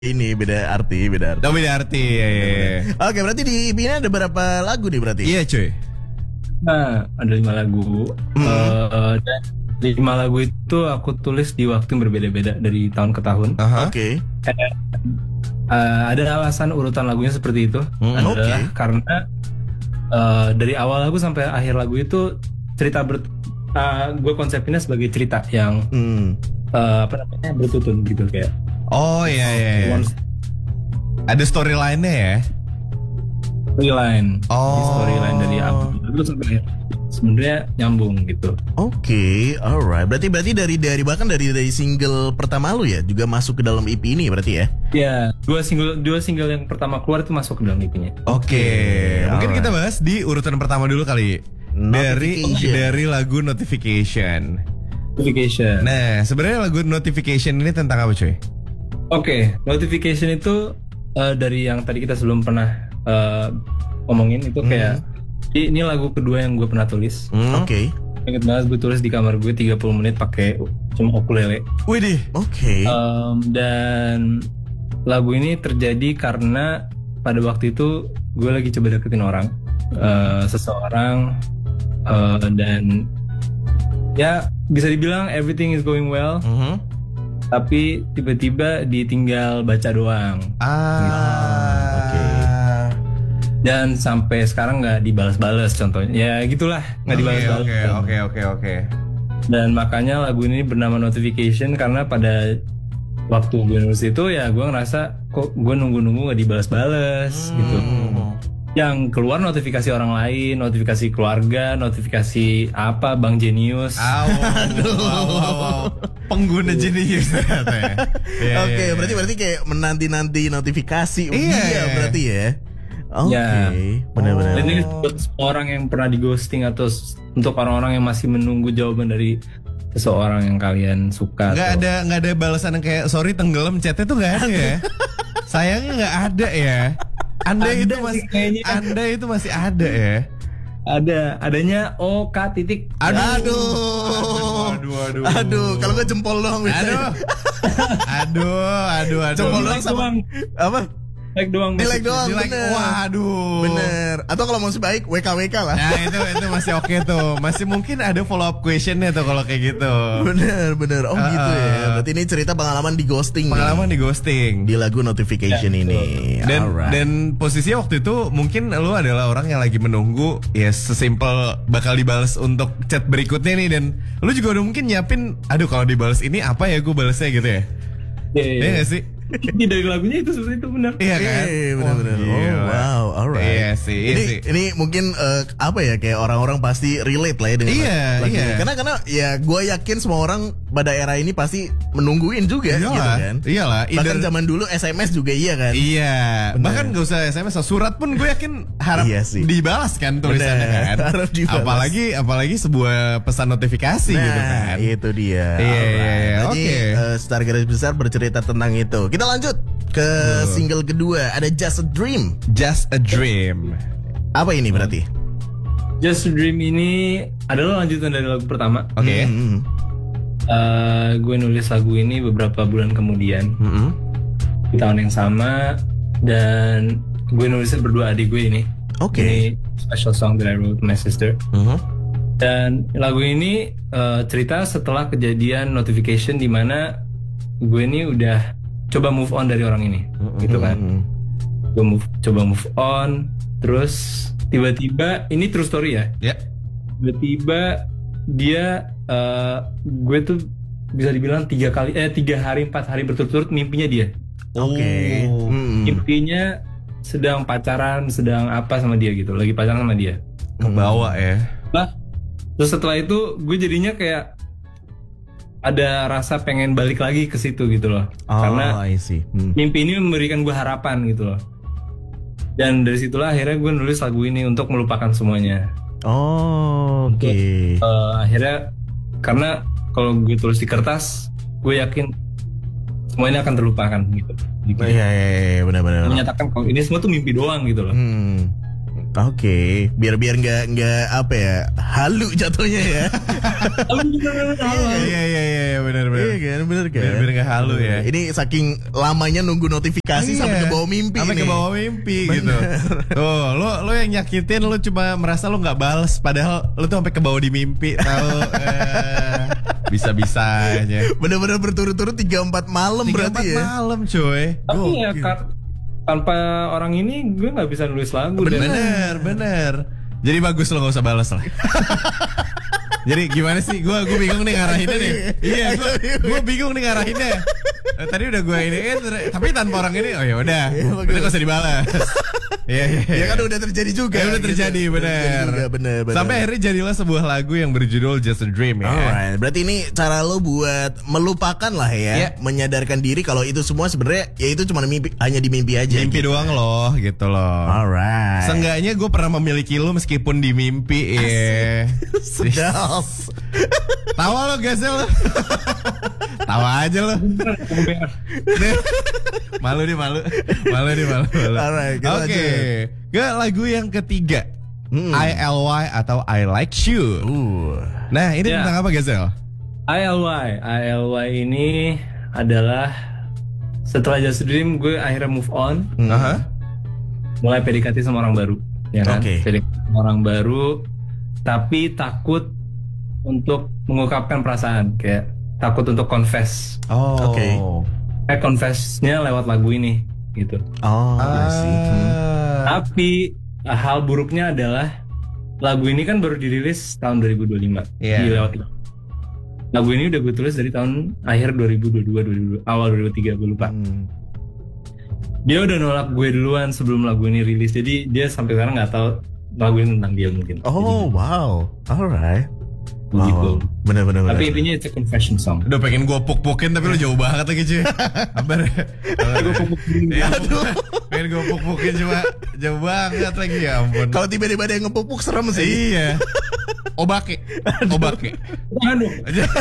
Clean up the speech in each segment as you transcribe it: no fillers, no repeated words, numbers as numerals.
Ini beda arti. Oh, beda arti. Oke, berarti di EP ini ada berapa lagu nih berarti? Iya cuy. Nah, ada 5 lagu. Dan 5 lagu itu aku tulis di waktu yang berbeda-beda dari tahun ke tahun. Oke. Ada alasan urutan lagunya seperti itu. Adalah karena dari awal lagu sampai akhir lagu itu cerita gue konsepinnya sebagai cerita yang bertutur gitu kayak. Oh iya. Ada storyline-nya ya? Storyline. Storyline dari awal lagu sampai akhir. Sebenarnya nyambung gitu. Oke, alright. Berarti dari bahkan dari single pertama lu ya juga masuk ke dalam EP ini berarti ya? Ya, dua single yang pertama keluar itu masuk ke dalam EP-nya. Oke. Mungkin kita bahas di urutan pertama dulu kali. Dari lagu Notification. Nah, sebenarnya lagu Notification ini tentang apa cuy? Oke, Notification itu dari yang tadi kita sebelum pernah omongin itu kayak ini lagu kedua yang gue pernah tulis. Oke. Ingat banget gue tulis di kamar gue 30 menit pakai cuma ukulele. Widih. Oke. Dan lagu ini terjadi karena pada waktu itu gue lagi coba deketin orang, seseorang, dan ya bisa dibilang everything is going well. Tapi tiba-tiba ditinggal baca doang. Oke. Dan sampai sekarang nggak dibalas-balas contohnya. Ya gitulah, nggak dibalas-balas. Oke. Dan makanya lagu ini bernama Notification karena pada waktu gue nulis itu ya gue ngerasa kok gue nunggu-nunggu nggak dibalas-balas gitu. Yang keluar notifikasi orang lain, notifikasi keluarga, notifikasi apa Bang Genius. Aduh. Pengguna Genius ternyata ya. Oke, berarti kayak menanti-nanti notifikasi dia berarti ya. Oke, benar-benar. Dan ini buat orang yang pernah di ghosting atau untuk orang-orang yang masih menunggu jawaban dari seseorang yang kalian suka. Nggak ada balasan yang kayak sorry tenggelam chatnya tuh nggak ada ya. Sayangnya nggak ada ya. Anda itu masih ada ya. Adanya OK titik. Aduh. Kalau gue jempol doang bisa. Aduh. Jempol doang sama apa? Like doang. Bener. Waduh. Bener. Atau kalau masih baik WKWK lah. Nah itu masih oke tuh. Masih mungkin ada follow up questionnya tuh kalau kayak gitu. Bener. Oh gitu ya. Berarti ini cerita pengalaman di ghosting. Di lagu Notification ini. Dan posisinya waktu itu mungkin lu adalah orang yang lagi menunggu ya sesimpel bakal dibalas untuk chat berikutnya nih. Dan lu juga udah mungkin nyiapin aduh kalau dibalas ini apa ya gue balasnya gitu ya. Iya gak sih? Dari lagunya itu seperti itu benar. Iya kan? Benar. Wow, alright. Iya sih. Ini mungkin apa ya kayak orang-orang pasti relate lah ya dengan lagu ini. Karena ya gue yakin semua orang pada era ini pasti menungguin juga gitu kan. Iyalah. Bahkan zaman dulu SMS juga iya kan. Iya. Bener. Bahkan gak usah SMS, surat pun gue yakin harap dibalas kan tulisannya kan. Harap dibalas. Apalagi sebuah pesan notifikasi gitu kan. Itu dia. Iya. Jadi secara garis besar bercerita tentang itu. Kita lanjut ke single kedua, ada Just a Dream. Apa ini berarti? Just a Dream ini adalah lanjutan dari lagu pertama. Oke. Gue nulis lagu ini beberapa bulan kemudian di tahun yang sama, dan gue nulisnya berdua adik gue ini. Oke. Ini special song that I wrote with my sister. Dan lagu ini cerita setelah kejadian Notification di mana gue ini udah coba move on dari orang ini, gitu kan. Gue coba move on, terus tiba-tiba ini true story ya. Tiba-tiba dia, gue tuh bisa dibilang 3 hari 4 hari berturut-turut mimpinya dia. Oke. Mimpinya sedang pacaran, sedang apa sama dia gitu, lagi pacaran sama dia. Kebawa ya. Nah, terus setelah itu gue jadinya kayak ada rasa pengen balik lagi ke situ gitu loh. Karena mimpi ini memberikan gue harapan gitu loh. Dan dari situlah akhirnya gue nulis lagu ini untuk melupakan semuanya. Oke. Akhirnya karena kalau gue tulis di kertas, gue yakin semuanya akan terlupakan gitu. Iya, benar-benar. Menyatakan kalau ini semua tuh mimpi doang gitu loh. Oke, biar nggak apa ya, halu jatuhnya ya. Iya benar. Iya kan, benar kan. Biar nggak halu ya. Ini saking lamanya nunggu notifikasi sampai ke bawah mimpi. Sampai ke bawah mimpi gitu. Tuh, lo yang nyakitin, lo cuma merasa lo nggak bales, padahal lo tuh sampai ke bawah di mimpi, tahu? Bisa-bisanya. Bener-bener berturut-turut 3-4 malam berarti ya. 3-4 malam coy. Tapi ya tanpa orang ini gue nggak bisa nulis lagu. Bener. Jadi bagus lo nggak usah balas lah. Jadi gimana sih? Gue bingung nih ngarahinnya nih. Iya, gue bingung nih ngarahinnya. Tadi udah gue ini tapi tanpa orang ini, oh ya udah, nggak usah dibalas. Iya. Ya kan udah terjadi juga. Ya udah terjadi, bener. Sampai akhirnya jadilah sebuah lagu yang berjudul Just a Dream ya. Alright, berarti ini cara lo buat melupakan lah ya, menyadarkan diri kalau itu semua sebenarnya ya itu cuma mimpi, hanya di mimpi aja. Mimpi gitu. doang loh, gitu loh. Alright. Seenggaknya gue pernah memiliki lo meskipun di mimpi. Sedap. Tawa lo Gazel lo. Tawa aja lo. Malu. Alright, Oke. Ke lagu yang ketiga. ILY atau I Like You. Nah, ini tentang apa Gazel? ILY ini adalah setelah Just a Dream gue akhirnya move on. Mulai PDKT sama orang baru, ya kan? PDKT sama orang baru, tapi takut untuk mengungkapkan perasaan, kayak takut untuk confess. Kayak confessnya lewat lagu ini, gitu. Tapi hal buruknya adalah lagu ini kan baru dirilis tahun 2025. Lewat lagu ini udah gue tulis dari tahun akhir 2022, awal 2023, gue lupa. Dia udah nolak gue duluan sebelum lagu ini rilis, jadi dia sampai sekarang nggak tahu lagu ini tentang dia mungkin. Wow, alright. Gitu. Bener. Tapi intinya it's a confession song. Udah pengen gue puk-pukin tapi lo jauh banget lagi cuy. Kabar. Gue puk-pukin. Pengen gue puk-pukin cuma jauh banget lagi, ya ampun. Kalau tiba-tiba ada yang ngepuk-puk serem sih. Iya. Obake. Aduh.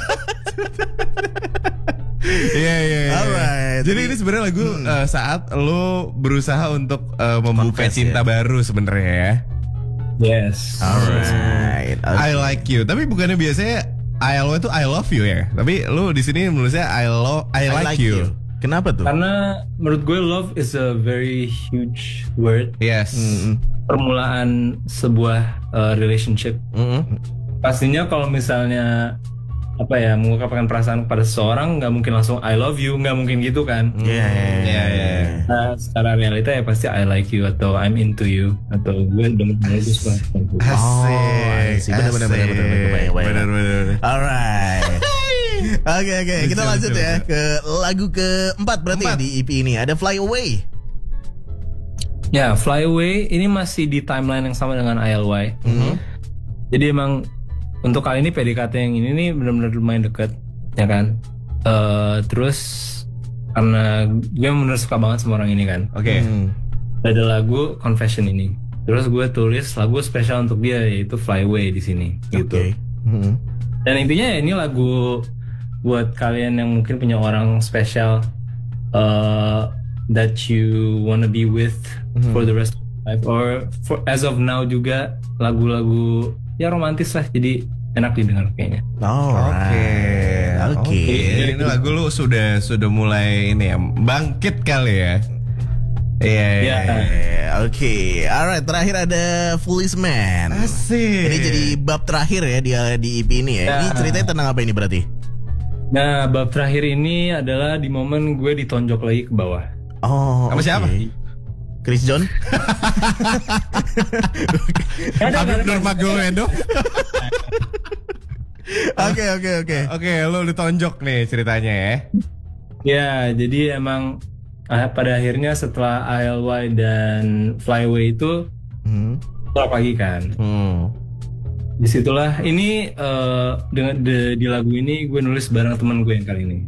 Iya. Alright. Jadi ini sebenarnya lagu saat lo berusaha untuk membuka cinta baru sebenarnya ya. Yes. Alright. I like you. Tapi bukannya biasanya ILO itu I love you ya. Tapi lu di sini menulisnya I like you. Kenapa tuh? Karena menurut gue love is a very huge word. Yes. Permulaan sebuah relationship. Pastinya kalau misalnya mengungkapkan perasaan kepada seseorang, nggak mungkin langsung I love you, nggak mungkin gitu kan? Iya. Nah, secara realita ya pasti I like you atau I'm into you atau gue demen lu suka. Asik. Bener. Alright. Oke. Kita lanjut ya ke lagu keempat berarti di EP ini ada Fly Away. Ya, Fly Away ini masih di timeline yang sama dengan ILY. Jadi emang untuk kali ini PDKT yang ini nih benar-benar lumayan deket, ya kan? Terus karena gue bener suka banget sama orang ini kan. Ada lagu Confession ini. Terus gue tulis lagu spesial untuk dia yaitu Fly Away di sini, gitu. Dan intinya ya ini lagu buat kalian yang mungkin punya orang spesial that you wanna be with for the rest of life, or for as of now juga lagu-lagu ya romantis lah, jadi enak didengar kayaknya. Oke. Ini lagu lu sudah mulai ini ya, bangkit kali ya. Iya. Oke. Alright, terakhir ada Foolish Man. Asik. Ini jadi bab terakhir ya dia di EP ini ya. Ini ceritanya tentang apa ini berarti? Nah, bab terakhir ini adalah di momen gue ditonjok lagi ke bawah. Sama siapa? Chris John. Habib Nurmagomedov. Oke, lo ditonjok nih ceritanya ya. Ya, jadi emang pada akhirnya setelah ILY dan Fly Away itu tolak lagi kan. Disitulah ini dengan di lagu ini gue nulis bareng teman gue yang kali ini.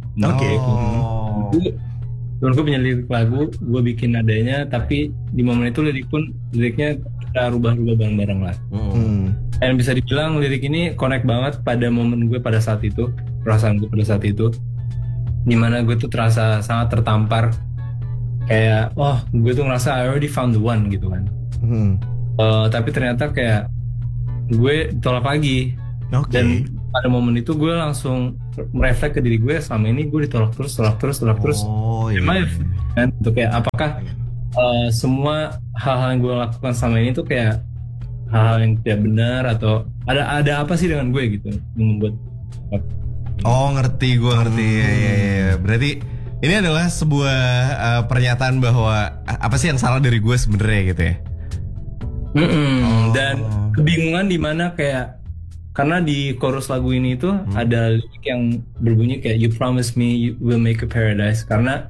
Temen gue punya lirik lagu, gue bikin nadanya, tapi di momen itu liriknya kita rubah-rubah bareng-bareng lah. Dan bisa dibilang lirik ini connect banget pada momen gue pada saat itu, perasaan gue pada saat itu, dimana gue tuh terasa sangat tertampar, kayak gue tuh ngerasa I already found the one gitu kan. Tapi ternyata kayak gue ditolak lagi. Dan pada momen itu gue langsung mereflek ke diri gue, selama ini gue ditolak terus. Dan untuk kayak apakah semua hal-hal yang gue lakukan selama ini tuh kayak hal-hal yang tidak benar, atau ada apa sih dengan gue gitu yang membuat. Ngerti. Ya. Berarti ini adalah sebuah pernyataan bahwa apa sih yang salah dari gue sebenarnya gitu ya. Dan kebingungan di mana kayak, karena di chorus lagu ini tuh ada lirik yang berbunyi kayak you promise me you will make a paradise, karena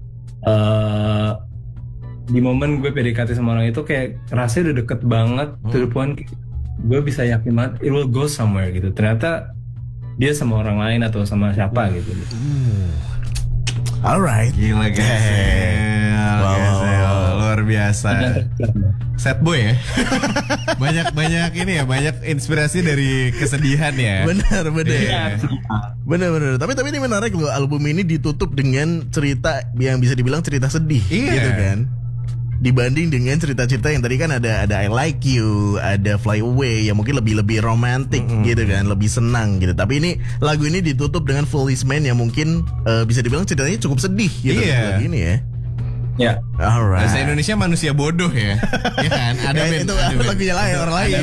di momen gue PDKT sama orang itu kayak rasanya udah deket banget to the point gue bisa yakin banget it will go somewhere gitu. Ternyata dia sama orang lain atau sama siapa gitu. Alright. Gila guys. Luar biasa. Sad boy ya. banyak ini ya, banyak inspirasi dari kesedihan ya. Benar. Tapi ini menarik loh, album ini ditutup dengan cerita yang bisa dibilang cerita sedih, gitu kan. Dibanding dengan cerita-cerita yang tadi kan ada I Like You, ada Fly Away yang mungkin lebih romantis gitu kan, lebih senang gitu. Tapi ini lagu ini ditutup dengan Foolish Man yang mungkin bisa dibilang ceritanya cukup sedih gitu lagu ini ya. Ya. Alright. Bahasa Indonesia manusia bodoh ya. Iya kan? Ada band. Itu lagunya lain, orang lain.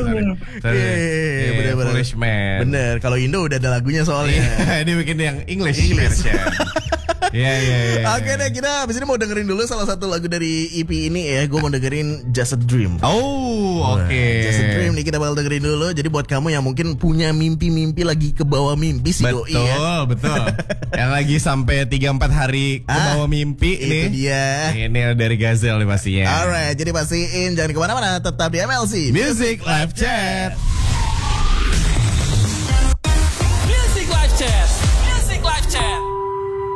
Iya, Foolish Man. Bener. Kalau Indo udah ada lagunya soalnya. Dia bikin yang English version. Iya. Oke deh, kita abis ini mau dengerin dulu salah satu lagu dari EP ini ya. Gue mau dengerin Just a Dream. Oke. Just a Dream nih kita bakal dengerin dulu. Jadi buat kamu yang mungkin punya mimpi-mimpi lagi ke bawah mimpi sih. Betul. Yang lagi sampai 3-4 hari ke bawah mimpi nih. Itu dia. Ini dari Gazelle nih pastinya. Alright, jadi pastiin jangan kemana-mana, tetap di MLC Music Live Chat.